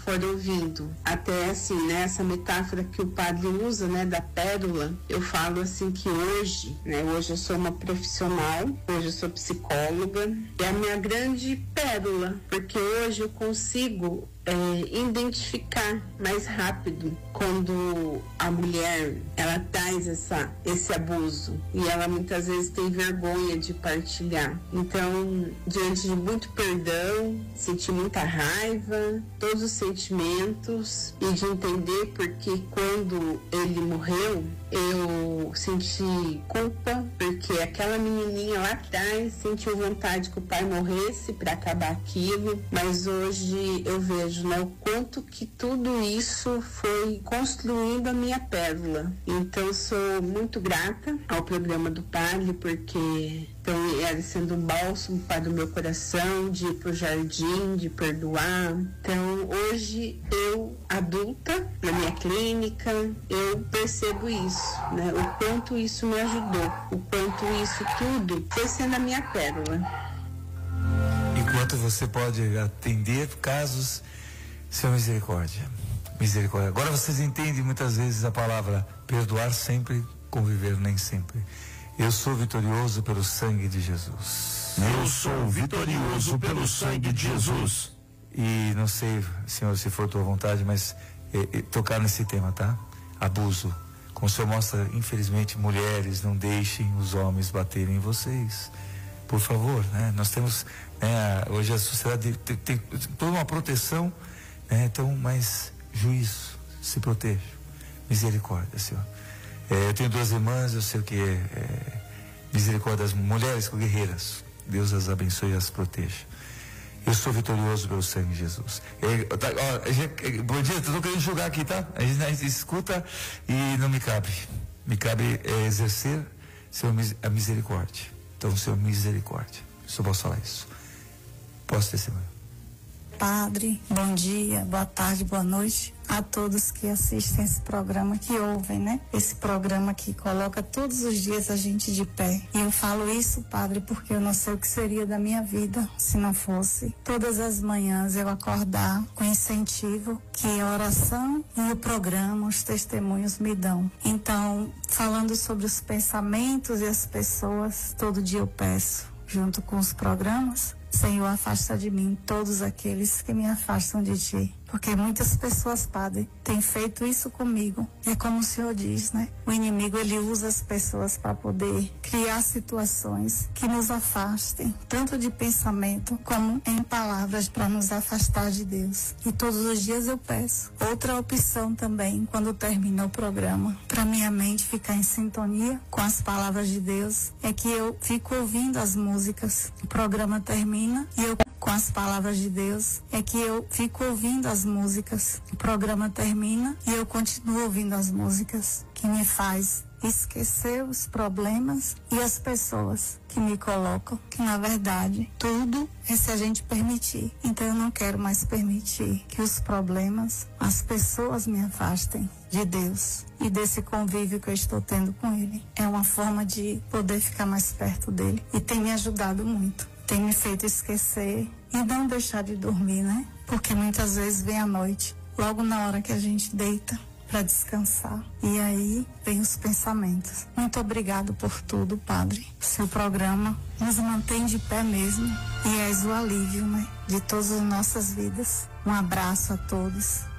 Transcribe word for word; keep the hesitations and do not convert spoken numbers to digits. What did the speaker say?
for ouvindo. Até assim, né, essa metáfora que o padre usa, né, da pérola, eu falo assim que hoje, né, hoje eu sou uma profissional, hoje eu sou psicóloga, é a minha grande pérola, porque hoje eu consigo É, identificar mais rápido quando a mulher ela traz essa, esse abuso e ela muitas vezes tem vergonha de partilhar. Então, diante de muito perdão, senti muita raiva, todos os sentimentos, e de entender porque quando ele morreu eu senti culpa, porque aquela menininha lá atrás sentiu vontade que o pai morresse para acabar aquilo, mas hoje eu vejo, né, o quanto que tudo isso foi construindo a minha pérola. Então sou muito grata ao programa do padre, porque então, era sendo um bálsamo para o meu coração, de ir pro jardim, de perdoar. Então, hoje, eu, adulta, na minha clínica, eu percebo isso, né? O quanto isso me ajudou, o quanto isso tudo foi sendo a minha pérola. Enquanto você pode atender casos, Senhor, misericórdia, misericórdia. Agora vocês entendem muitas vezes a palavra perdoar sempre, conviver nem sempre. Eu sou vitorioso pelo sangue de Jesus. Eu sou vitorioso pelo sangue de Jesus. E não sei, Senhor, se for tua vontade, mas é, é, tocar nesse tema, tá? Abuso. Como o Senhor mostra, infelizmente, mulheres, não deixem os homens baterem em vocês. Por favor, né? Nós temos, né, hoje a sociedade tem, tem, tem toda uma proteção, né? Então, mas juízo, se proteja. Misericórdia, Senhor. É, eu tenho duas irmãs, eu sei o que é, é misericórdia das mulheres guerreiras. Deus as abençoe e as proteja. Eu sou vitorioso pelo sangue de Jesus. É, tá, ó, já, bom dia, estou querendo jogar aqui, tá? A gente, a gente escuta e não me cabe. Me cabe é, exercer seu, a misericórdia. Então, Senhor, misericórdia. Só posso falar isso. Posso testemunhar. Padre, bom dia, boa tarde, boa noite a todos que assistem esse programa, que ouvem, né? Esse programa que coloca todos os dias a gente de pé. E eu falo isso, Padre, porque eu não sei o que seria da minha vida se não fosse todas as manhãs eu acordar com incentivo que a oração e o programa, os testemunhos me dão. Então, falando sobre os pensamentos e as pessoas, todo dia eu peço, junto com os programas: Senhor, afasta de mim todos aqueles que me afastam de Ti. Porque muitas pessoas, Padre, têm feito isso comigo. É como o Senhor diz, né? O inimigo, ele usa as pessoas para poder criar situações que nos afastem, tanto de pensamento como em palavras, para nos afastar de Deus. E todos os dias eu peço. Outra opção também, quando termina o programa, para minha mente ficar em sintonia com as palavras de Deus, é que eu fico ouvindo as músicas. O programa termina e eu, com as palavras de Deus, é que eu fico ouvindo as músicas. O programa termina e eu continuo ouvindo as músicas, que me faz esquecer os problemas e as pessoas que me colocam, que na verdade tudo é se a gente permitir. Então eu não quero mais permitir que os problemas, as pessoas me afastem de Deus e desse convívio que eu estou tendo com Ele. É uma forma de poder ficar mais perto dele e tem me ajudado muito. Tem me feito esquecer e não deixar de dormir, né? Porque muitas vezes vem a noite, logo na hora que a gente deita para descansar. E aí vem os pensamentos. Muito obrigado por tudo, Padre. Seu programa nos mantém de pé mesmo e és o alívio, né, de todas as nossas vidas. Um abraço a todos.